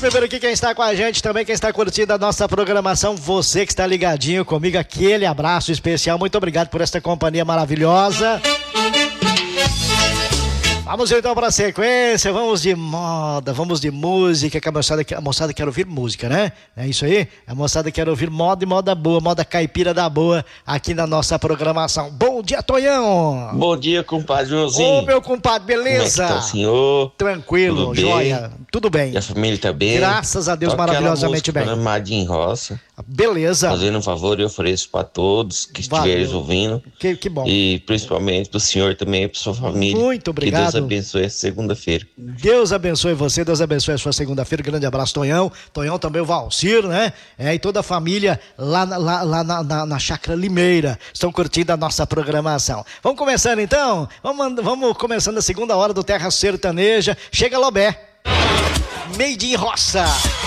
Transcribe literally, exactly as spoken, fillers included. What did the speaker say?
primeiro aqui quem está com a gente também, quem está curtindo a nossa programação, você que está ligadinho comigo, aquele abraço especial, muito obrigado por esta companhia maravilhosa. Vamos então para a sequência, vamos de moda, vamos de música, que a moçada, a moçada quer ouvir música, né? É isso aí? A moçada quer ouvir moda e moda boa, moda caipira da boa, aqui na nossa programação. Bom dia, Tonhão! Bom dia, compadre Joãozinho. Ô, meu compadre, beleza? Como é que tá o senhor? Tranquilo, Tudo joia, bem? tudo bem. E a família tá bem? Graças a Deus, Toca maravilhosamente aquela música bem. Madinha em Roça. Beleza. Fazendo um favor, eu ofereço para todos que estiverem ouvindo. Que, que bom. E principalmente pro senhor também e pra sua família. Muito obrigado. Que Deus abençoe essa segunda-feira. Deus abençoe você, Deus abençoe a sua segunda-feira. Grande abraço, Tonhão. Tonhão também, o Valcir, né? É, e toda a família lá, na, lá, lá na, na, na Chácara Limeira. Estão curtindo a nossa programação. Vamos começando então? Vamos, vamos começando a segunda hora do Terra Sertaneja. Chega Lobé. Made in Roça.